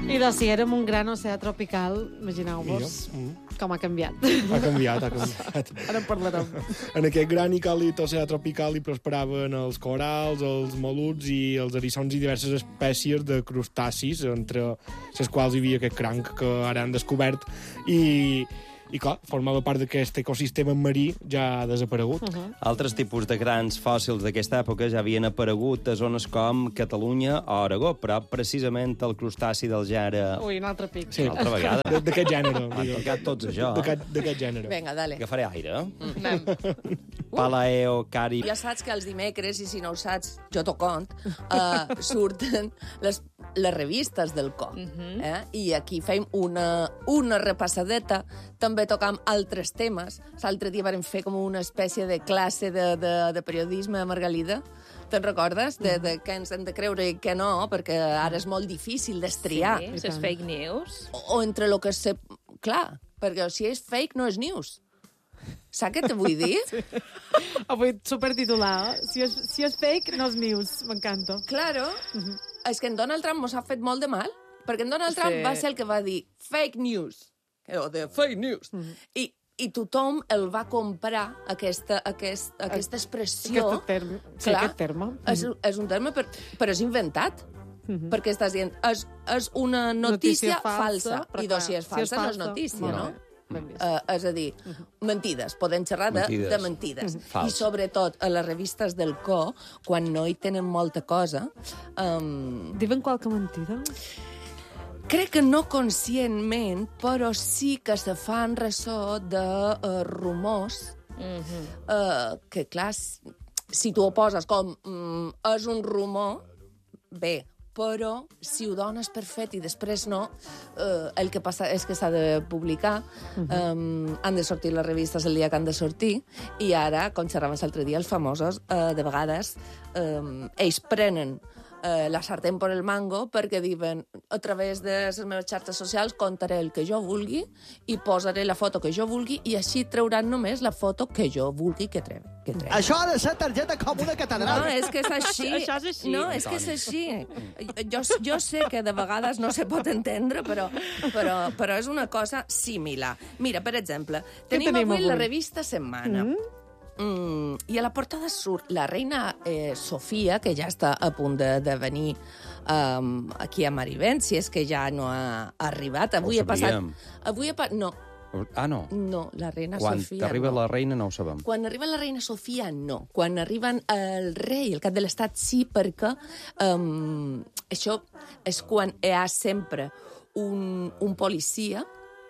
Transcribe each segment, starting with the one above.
I doncs, si érem un gran oceà tropical, imagineu-vos com ha canviat. Ha canviat. Ara en parlarem. En aquest gran i càlid oceà tropical hi prosperaven els corals, els mol·luscs i els eriçons i diverses espècies de crustacis, entre les quals hi havia aquest cranc que ara han descobert, i clar, formava part d'aquest ecosistema marí ja desaparegut. Altres tipus de grans fòssils d'aquesta època ja havien aparegut a zones com Catalunya o Aragó, però precisament el crustaci del gènere... Ui, un altre pic. Sí. Una altra vegada. D'aquest gènere. Han tocat tots això. D'aquest gènere. Vinga, dale. Agafaré aire. Anem. Palaeo, Cari... Ja saps que els dimecres, i si no ho saps, jo t'ho cont, surten les revistes del COP. I aquí feim una repassadeta. També tocam altres temes. L'altre dia vam fer com una espècie de classe de periodisme a Margalida. Te'n recordes? De què ens hem de creure i què no, perquè ara és molt difícil destriar. Sí, les fake news. O entre el que se... Clar, perquè si és fake no és news. Saps què te vull dir? Sí. Avui supertitular. Si és fake, no és news. M'encanta. Claro. És que en Donald Trump mos ha fet molt de mal, perquè en Donald Trump va ser el que va dir fake news, o de fake news. I tothom el va comprar, aquesta expressió. Aquest terme. És un terme, però és inventat. Perquè estàs dient, és una notícia falsa. I doncs, si és falsa, no és notícia, no? És a dir, mentides. Podem xerrar de mentides. I sobretot a les revistes del Co, quan no hi tenen molta cosa... Diuen qualque mentida? Crec que no conscientment, però sí que se fan ressò de rumors que, clar, si tu ho poses com és un rumor, bé, però si ho dones per fet i després no, el que passa és que s'ha de publicar, han de sortir les revistes el dia que han de sortir, i ara, com xerraven l'altre dia, els famosos, de vegades, ells prenen la sartén por el mango perquè diuen, a través de les meves xarxes socials contaré el que jo vulgui i posaré la foto que jo vulgui i així trauran només la foto que jo vulgui que treui. Això ha de ser targeta com una catedral. No, és que és així. Això és així. No, és que és així. Jo sé que de vegades no se pot entendre, però és una cosa similar. Mira, per exemple, tenim avui la revista Setmana. I a la portada surt la reina Sofia, que ja està a punt de venir aquí a Marivent, si és que ja no ha arribat. Avui ha passat... No. Ah, no? No, la reina Quan Sofia t'arriba no. la reina no ho sabem. Quan arriba la reina Sofia, no. Quan arriben el rei, el cap de l'estat, sí, perquè això és quan hi ha sempre un policia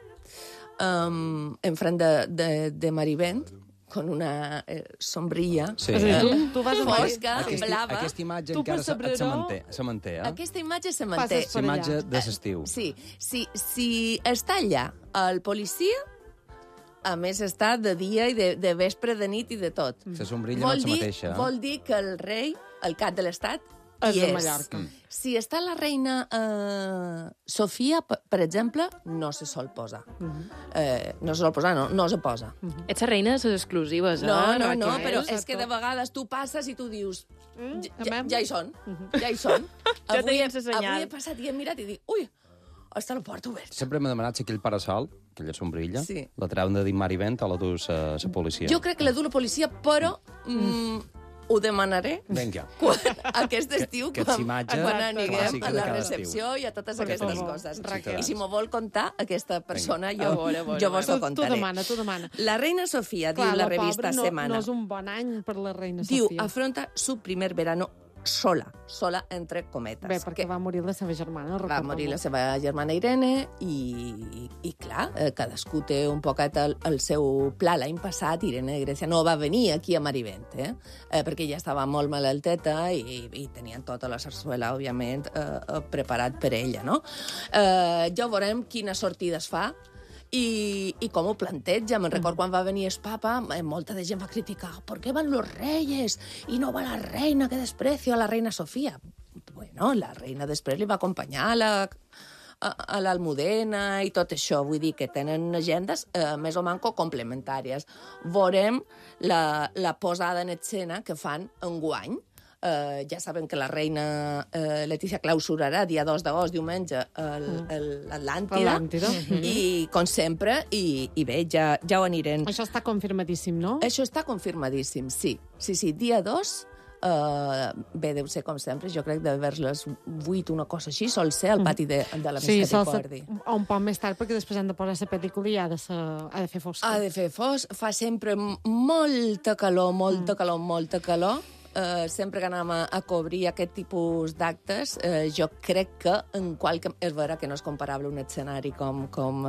enfront de Marivent, con una sombrilla. Sí. Tu vas a fosca, blava. Aquesta imatge encara se manté, eh? Aquesta imatge se manté. La imatge de l'estiu. Sí. Si està allà el policia, a més està de dia i de vespre, de nit i de tot. La sombrilla no és la mateixa. Vol dir que el rei, el cap de l'estat, és hi de és. Mallorca. Si està la reina Sofia, per exemple, no se sol posar. No se sol posar, no se posa. Ets la reina de les exclusives, No, Raquel? però és que de vegades tu passes i tu dius ja hi són. Ja tenim la senyal. Avui he passat i he mirat i dic, ui, està la porta oberta. Sempre m'ha demanat si aquell parasol, aquella sombrilla, Sí. la treuen de dir Marivent o la dus a la policia. Jo crec que la du la policia, però ho demanaré Vinga. aquest estiu, Aquesta quan imatge anirem clàssica a de la cada recepció i a totes aquestes favor, coses. Raquel. I si m'ho vol contar, aquesta persona, A veure. jo vos ho Tu contaré. demana. La reina Sofia, Clar, diu la revista pobra Semana. no és un bon any per la reina Diu, Sofia. afronta su primer verano sola entre cometes. Bé, perquè va morir la seva germana, Va morir la seva germana Irene i clar, cadascú té un poquet el seu pla. L'any passat Irene de Grècia no va venir aquí a Marivent, perquè ja estava molt malalteta i tenien tota la sarsuela, òbviament, preparat per ella, no? Ja veurem quines sortides fa i com ho planteja. Me'n record quan va venir el papa, molta de gent va criticar ¿por qué van los reyes y no va la reina, que desprecio a la reina Sofia? Bueno, la reina després li va acompanyar a l'Almudena i tot això. Vull dir que tenen agendes més o manco complementàries. Veurem la posada en escena que fan enguany Ja sabem que la reina Letícia clausurarà dia 2 d'agost, diumenge, l'Atlàntida. I, com sempre, i bé, ja ho anirem. Això està confirmadíssim, no? Això està confirmadíssim, sí. Sí, dia 2, bé, deu ser com sempre, jo crec de vers les 8, una cosa així, sol ser al pati de la Misericordi. Sí, un poc més tard, perquè després han de posar la pel·lícula i ha de fer fosc. Ha de fer fosc, fa sempre molta calor, molta calor. Sempre que anem a cobrir aquest tipus d'actes, jo crec que en qualque... És vera que no és comparable un escenari com